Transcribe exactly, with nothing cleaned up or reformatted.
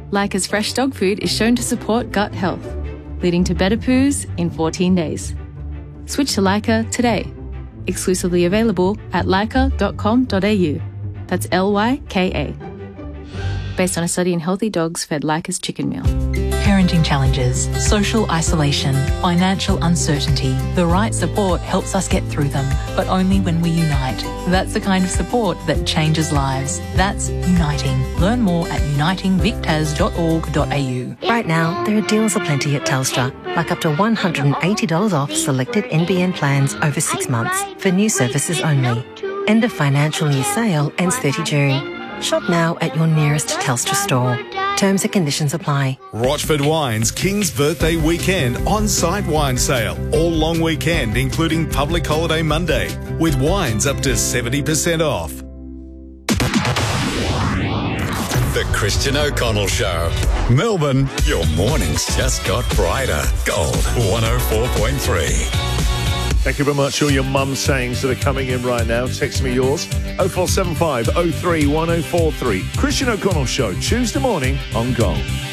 Leica's fresh dog food is shown to support gut health, leading to better poos in fourteen days. Switch to Leica today. Exclusively available at leica dot com dot a u. That's L Y K A. Based on a study in healthy dogs fed Leica's chicken meal. Parenting challenges, social isolation, financial uncertainty. The right support helps us get through them, but only when we unite. That's the kind of support that changes lives. That's uniting. Learn more at uniting vic tas dot org dot a u. Right now, there are deals aplenty at Telstra, like up to one hundred eighty dollars off selected N B N plans over six months for new services only. End of financial year sale ends thirtieth of June. Shop now at your nearest Telstra store. Terms and conditions apply. Rochford Wines King's Birthday Weekend on-site wine sale. All long weekend, including public holiday Monday, with wines up to seventy percent off. The Christian O'Connell Show. Melbourne, your mornings just got brighter. Gold one oh four point three. Thank you very much. All your mum sayings that are coming in right now. Text me yours. oh four seven five oh three one oh four three. Christian O'Connell Show, Tuesday morning on Gold.